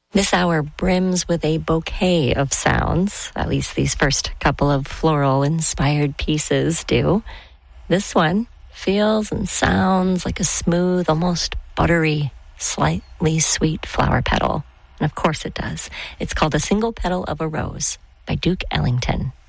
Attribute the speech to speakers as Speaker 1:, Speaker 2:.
Speaker 1: This hour brims with a bouquet of sounds. At least these first couple of floral-inspired pieces do. This one feels and sounds like a smooth, almost buttery, slightly sweet flower petal. And of course it does. It's called A Single Petal of a Rose by Duke Ellington.